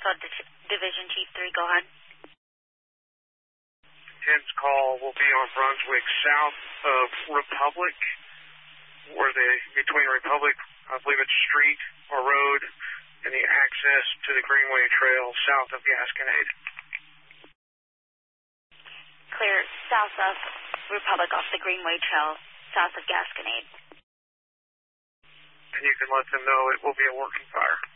Division Chief 3, go ahead. 10's call will be on Brunswick south of Republic, between Republic, I believe it's street or road, and the access to the Greenway Trail south of Gasconade. Clear south of Republic off the Greenway Trail, south of Gasconade. And you can let them know it will be a working fire.